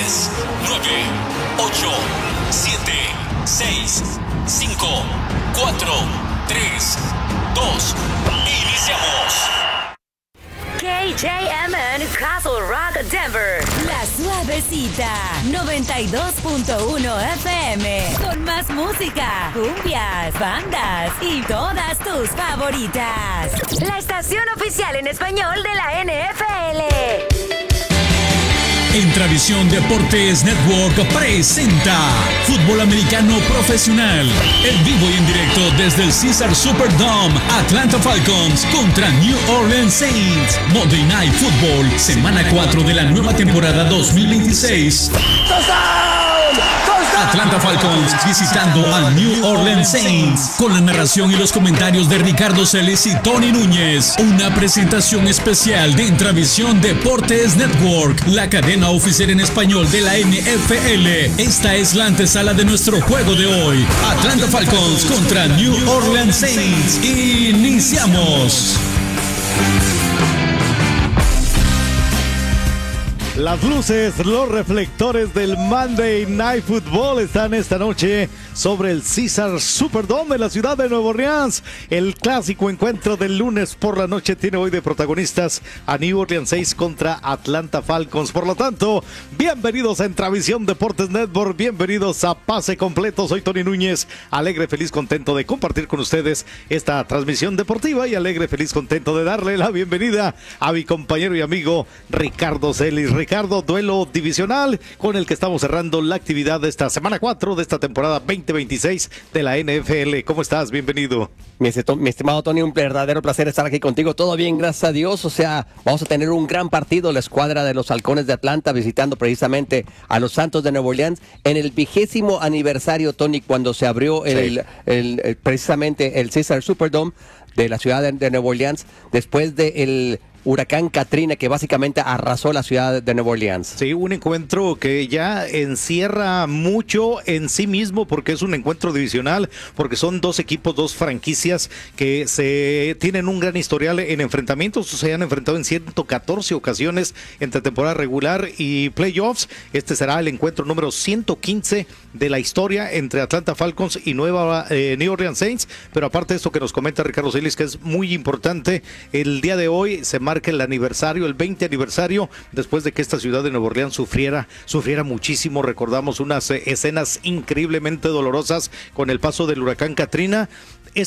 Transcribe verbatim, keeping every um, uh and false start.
diez, nueve, ocho, siete, seis, cinco, cuatro, tres, dos. Iniciamos. K J M N Castle Rock, Denver. La Suavecita, noventa y dos punto uno F M. Con más música, cumbias, bandas y todas tus favoritas. La estación oficial en español de la N F L. Entravisión Deportes Network presenta Fútbol Americano Profesional, en vivo y en directo desde el Caesars Superdome. Atlanta Falcons contra New Orleans Saints. Monday Night Football, semana cuatro de la nueva temporada dos mil veintiséis. Atlanta Falcons visitando a New Orleans Saints, con la narración y los comentarios de Ricardo Celis y Tony Núñez. Una presentación especial de Entravisión Deportes Network, la cadena oficial en español de la N F L. Esta es la antesala de nuestro juego de hoy. Atlanta Falcons contra New Orleans Saints. Iniciamos. Las luces, los reflectores del Monday Night Football están esta noche sobre el Caesars Superdome de la ciudad de Nueva Orleans. El clásico encuentro del lunes por la noche tiene hoy de protagonistas a New Orleans Saints contra Atlanta Falcons. Por lo tanto, bienvenidos a Entravisión Deportes Network, bienvenidos a Pase Completo. Soy Tony Núñez, alegre, feliz, contento de compartir con ustedes esta transmisión deportiva y alegre, feliz, contento de darle la bienvenida a mi compañero y amigo Ricardo Celis. Ricardo, duelo divisional con el que estamos cerrando la actividad de esta semana cuatro de esta temporada veinte veintiséis de la N F L. ¿Cómo estás? Bienvenido. Mi, mi estimado Tony, un verdadero placer estar aquí contigo. Todo bien, gracias a Dios. O sea, vamos a tener un gran partido. La escuadra de los Halcones de Atlanta visitando precisamente a los Santos de Nueva Orleans en el vigésimo aniversario, Tony, cuando se abrió el, sí. el, el, precisamente el Caesars Superdome de la ciudad de, de Nueva Orleans después del de huracán Katrina, que básicamente arrasó la ciudad de Nueva Orleans. Sí, un encuentro que ya encierra mucho en sí mismo, porque es un encuentro divisional, porque son dos equipos, dos franquicias que se tienen un gran historial en enfrentamientos. Se han enfrentado en ciento catorce ocasiones entre temporada regular y playoffs. Este será el encuentro número ciento quince de la historia entre Atlanta Falcons y Nueva eh, New Orleans Saints. Pero aparte de esto que nos comenta Ricardo Celis, que es muy importante, el día de hoy se marca el aniversario, el veinte aniversario, después de que esta ciudad de Nueva Orleans sufriera, sufriera muchísimo. Recordamos unas eh, escenas increíblemente dolorosas con el paso del huracán Katrina.